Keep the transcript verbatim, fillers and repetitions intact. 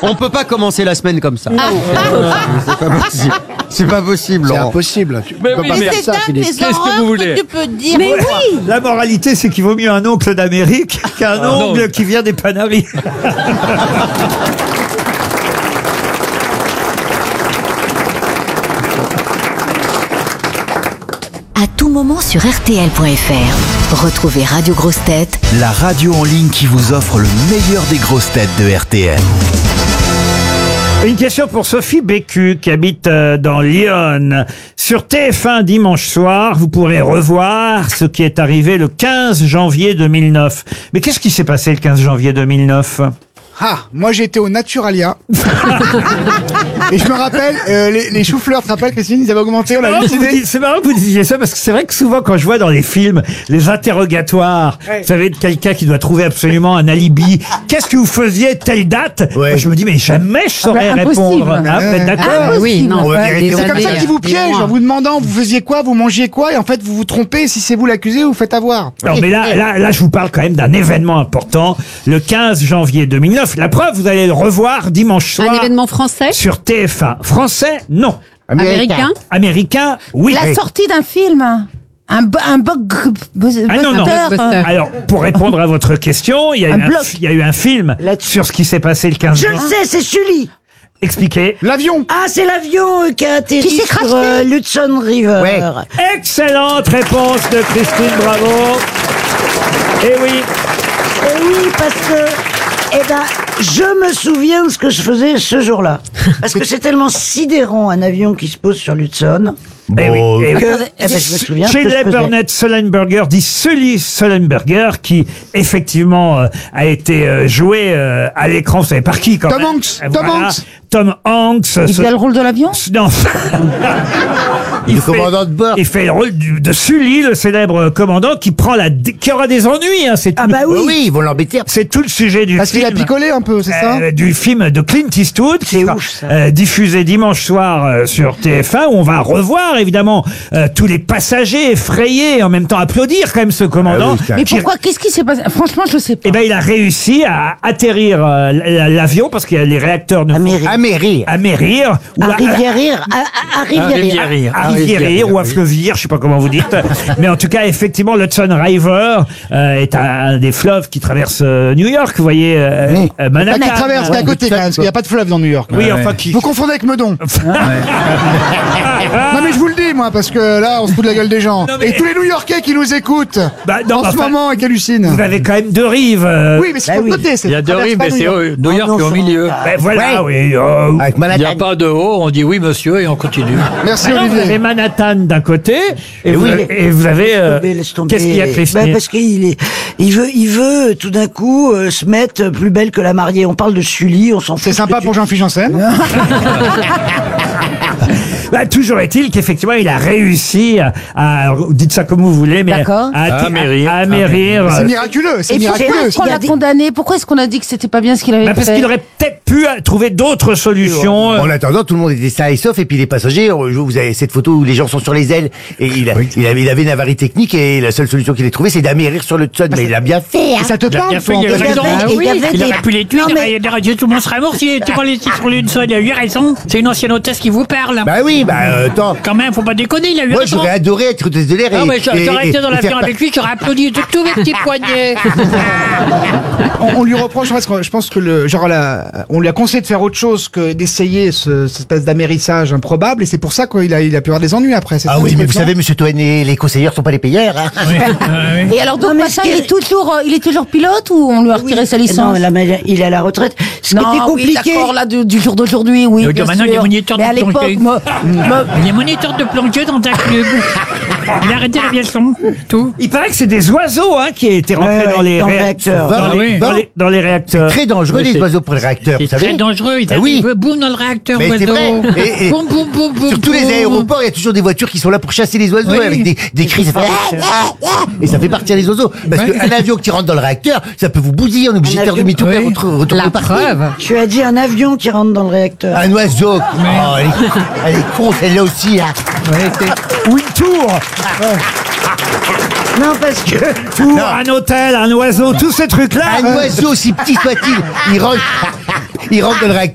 On peut pas commencer la semaine comme ça. Ah. C'est pas possible. C'est pas possible, C'est Laurent. impossible. Tu Mais peux oui, pas mais faire C'est ça, un Philippe. des Qu'est-ce que horreurs vous voulez? tu peux dire. Mais oui. La moralité, c'est qu'il vaut mieux un oncle d'Amérique qu'un Ah, non. ongle qui vient des Panaries. À tout moment sur R T L point F R. Retrouvez Radio Grosses Têtes La radio en ligne qui vous offre le meilleur des grosses têtes de R T L. Une question pour Sophie Bécu qui habite euh, dans Lyon. Sur T F un dimanche soir, vous pourrez revoir ce qui est arrivé le quinze janvier deux mille neuf. Mais qu'est-ce qui s'est passé le quinze janvier deux mille neuf? Ah, moi j'étais au Naturalia. Et je me rappelle, euh, les, les choux-fleurs, tu te rappelles, Christine, ils avaient augmenté, on C'est a marrant que vous décidé. disiez- C'est marrant que vous disiez ça parce que c'est vrai que souvent quand je vois dans les films les interrogatoires, Ouais. vous savez, de quelqu'un qui doit trouver absolument un alibi. Qu'est-ce que vous faisiez telle date? Ouais. Moi, je me dis mais jamais je saurais Ah bah, impossible. répondre. Ah, vous êtes d'accord? Ah oui, non. On va ouais, vérifier. des C'est comme ça années, qu'ils vous des piègent mois. en vous demandant vous faisiez quoi, vous mangiez quoi, et en fait vous vous trompez. Si c'est vous l'accusé, vous vous faites avoir. Non, mais là, là, là, je vous parle quand même d'un événement important. Le quinze janvier deux mille neuf. La preuve, vous allez le revoir dimanche soir. Un événement français? Sur T F un. Français, non. Américain? Américain, oui. La sortie d'un film. Un, bo- un bug. Ah non, non. Blockbuster. Alors, pour répondre à votre question, il y a, eu Un un, bloc. il y a eu un film Là-dessus. sur ce qui s'est passé le quinze Je le janvier. sais, c'est Sully. Expliquez. L'avion. Ah, c'est l'avion euh, qui a atterri Qui s'est craché. sur euh, l'Hudson River. Ouais. Excellente réponse de Christine Bravo. Eh oui. Et oui, parce que, eh ben, je me souviens de ce que je faisais ce jour-là. Parce que c'est tellement sidérant un avion qui se pose sur l'Hudson Eh oui, eh oui. que, eh ben, je me souviens de ce Chez que je faisais. Burnett Sullenberger dit Sully Sullenberger qui effectivement euh, a été euh, joué euh, à l'écran, vous savez par qui quand Tom même. Hanks, Euh, Tom voilà. Hanks. Tom Hanks. Il ce- a le rôle de l'avion? Non. Il Le fait- commandant de bord. Il fait le rôle du- de Sully, le célèbre commandant qui prend la, dé- qui aura des ennuis. Hein, c'est Ah tout, bah oui. Oui, ils vont l'embêter. c'est tout le sujet du Parce qu'il film. a picolé un peu, c'est ça? Euh, du film de Clint Eastwood qui C'est sera ouf, ça. euh, diffusé dimanche soir euh, sur T F un où on va revoir évidemment euh, tous les passagers effrayés et en même temps applaudir quand même ce commandant. Mais qui- pourquoi? Qu'est-ce qui s'est passé? Franchement, je sais pas. Eh ben il a réussi à atterrir euh, l- l'avion parce que les réacteurs ne Améri- Améry. à Mérir ou À à, Rivière-Rire, à, à, à Rivière-Rire. à Rivière ou à Fleuvière, je sais pas comment vous dites, mais en tout cas effectivement l'Hudson River euh, est un, un des fleuves qui traverse euh, New York, vous voyez euh, Oui. euh, Pas Manhattan. qui traverse, qui est à côté quand même, parce qu'il n'y a pas de fleuve dans New York. Oui, enfin qui. Vous confondez avec Meudon. Non mais je vous le dis moi, parce que là on se fout de la gueule des gens. Non, mais- Et tous les New-Yorkais qui nous écoutent Bah, non, en ce enfin, moment et qui hallucinent. Vous avez quand même deux rives. euh, Oui, mais c'est Bah pour oui. côté. Il y a deux rives, mais c'est au- New York Oh, est au non, milieu. ça- ben voilà, oui. euh, Il n'y a pas de haut, on dit oui monsieur et on continue. Merci alors, vous avez Olivier. Manhattan d'un côté et, vous, oui. avez, et vous avez euh, Laisse tomber, laisse tomber. qu'est-ce qu'il y a, Christine? Bah, parce qu'il est, il veut, il veut euh, tout d'un coup euh, se mettre plus belle que la mariée. On parle de Sully, on s'en fout. C'est sympa pour Jean-Philippe Janssen. Bah, toujours est-il qu'effectivement, il a réussi à, à- dites ça comme vous voulez, mais D'accord. à, À amérir. à amérir, C'est euh, miraculeux, c'est Et pourquoi miraculeux. est-ce qu'on Il y a l'a des- condamné? Pourquoi est-ce qu'on a dit que c'était pas bien ce qu'il avait bah, parce fait? qu'il aurait peut-être pu euh, trouver d'autres solutions. euh, En attendant, tout le monde était sain et sauf, et puis les passagers, euh, vous avez cette photo où les gens sont sur les ailes, et il, a- il avait, il avait une avarie technique, et la seule solution qu'il ait trouvée, c'est d'amérir sur le Hudson, mais il a bien fait, Et hein. ça te Il a parle, bien fait, toi, en il a fait. raison. Ah oui, il y avait Il des- aurait pu les tuer, Non, il mais- aurait- il aurait dit tout le monde serait mort si tu prends les titres sur l'Hudson. Il a eu raison. C'est une ancienne hôtesse qui vous parle. Bah oui, bah, euh, attends. Quand même, faut pas déconner, il a eu Moi, raison. j'aurais adoré être hôtesse de l'air et, Ah ouais, et- j'aurais et- été dans et l'avion faire avec lui, j'aurais applaudi de tous mes petits poignets. On, on lui reproche, parce que je pense que le, genre la, on lui a conseillé de faire autre chose que d'essayer ce, cette espèce d'amérissage improbable, et c'est pour ça qu'il a, il a pu avoir des ennuis après. c'est Ah ça, oui, un mais petit vous peu, savez, monsieur Toen, les conseillers sont pas les payeurs, hein. Et alors, donc, Non, mais Passin, ce qui il est- est toujours, euh, il est toujours pilote ou on lui a retiré Oui. sa Non, licence? là, mais il est à la retraite. Ce qui était oui, compliqué. d'accord, là, du, du jour d'aujourd'hui, oui. Donc, bien maintenant, il est sûr. moniteur Mais de à l'époque, plongée. moi, moi- Il est moniteur de plongée dans un club. Il a arrêté l'aviation, tout. Il paraît que c'est des oiseaux hein, qui étaient rentrés Ouais, dans, les dans le réa- réacteur. dans, Ah les, oui. dans les- dans les réacteurs. Très dangereux, Oui, les c'est- oiseaux pour les réacteurs, vous C'est savez. très dangereux, il Ah oui. arrive, boum dans le réacteur, Mais c'est oiseau. vrai. Et- et- Boum, boum, boum, boum. Sur tous les boum. aéroports, il y a toujours des voitures qui sont là pour chasser les oiseaux Oui. avec des, des cris. Ça fait... Et ça fait partir les oiseaux. Parce qu'un avion qui rentre dans le réacteur, ça peut vous bousiller. On est obligé de Un faire avion. demi-tour et Oui. retourner retourner La au parking. preuve. Tu as dit un avion qui rentre dans le réacteur. Un oiseau. Oh, elle, est, elle est con, celle-là aussi. Hein. Ou une tour, Non, parce que. ou un hôtel, un oiseau, tous ces trucs-là. Un oiseau, aussi petit soit-il, il rentre, il rentre dans le réacteur.